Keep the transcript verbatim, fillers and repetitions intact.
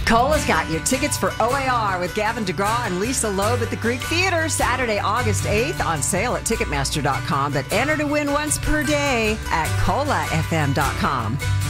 Cola's got your tickets for O A R with Gavin DeGraw and Lisa Loeb at the Greek Theater Saturday, August eighth, on sale at Ticketmaster dot com. But enter to win once per day at Cola F M dot com.